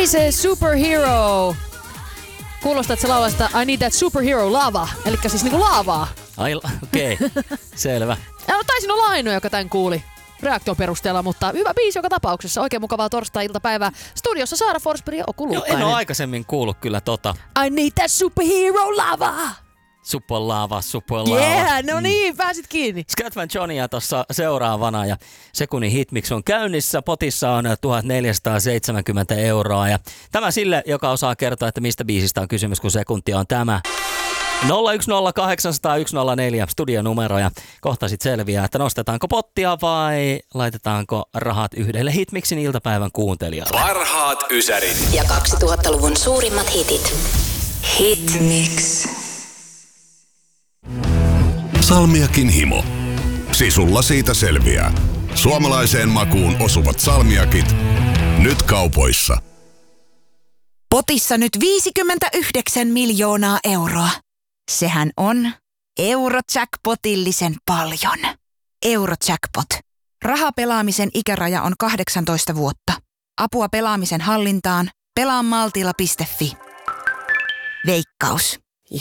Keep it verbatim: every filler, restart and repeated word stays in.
Base Superhero. Kuulostaa, että se laulaa sitä I need that superhero lava. Elikkä siis niinku laavaa. Ai, okei. Okay. Selvä. Ja taisin olla ainoa, joka tän kuuli reaktion perusteella, mutta hyvä biisi joka tapauksessa. Oikein mukavaa torstai-iltapäivää. Studiossa Saara Forsberg ja Oku Luukkainen. En ole aikaisemmin kuullut kyllä tota. I need that superhero lava. Superlava, superlava. Yeah, no niin, mm. pääsit kiinni. Scatman Johnia tuossa seuraavana ja sekunnin hitmix on käynnissä. Potissa on tuhatneljäsataaseitsemänkymmentä euroa ja tämä sille, joka osaa kertoa, että mistä biisistä on kysymys, kun sekuntia on tämä. nolla yksi nolla kahdeksan nolla yksi nolla neljä studionumero ja kohta sit selviää, että nostetaanko pottia vai laitetaanko rahat yhdelle Hitmixin iltapäivän kuuntelijalle. Parhaat ysärit ja kaksituhattaluvun suurimmat hitit. Hitmix. Salmiakin himo. Sisulla siitä selviää. Suomalaiseen makuun osuvat salmiakit. Nyt kaupoissa. Potissa nyt viisikymmentäyhdeksän miljoonaa euroa. Sehän on Eurojackpotillisen paljon. Eurojackpot. Rahapelaamisen ikäraja on kahdeksantoista vuotta. Apua pelaamisen hallintaan. pelaa maltilla piste fi. Veikkaus.